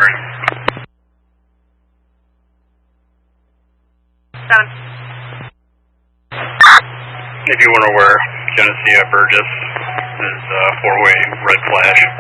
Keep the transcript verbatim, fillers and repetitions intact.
turn. Seven. If you weren't aware, Genesee Burgess is uh, four-way red flash.